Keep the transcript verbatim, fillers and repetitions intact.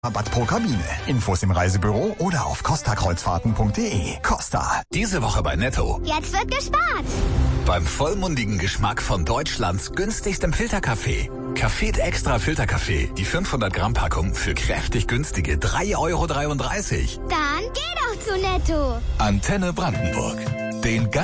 Rabatt pro Kabine. Infos im Reisebüro oder auf costa kreuzfahrten punkt de. Costa. Diese Woche bei Netto. Jetzt wird gespart. Beim vollmundigen Geschmack von Deutschlands günstigstem Filterkaffee. Café Extra Filterkaffee. Die fünfhundert Gramm Packung für kräftig günstige drei Euro dreiunddreißig. Dann geh doch zu Netto. Antenne Brandenburg. Den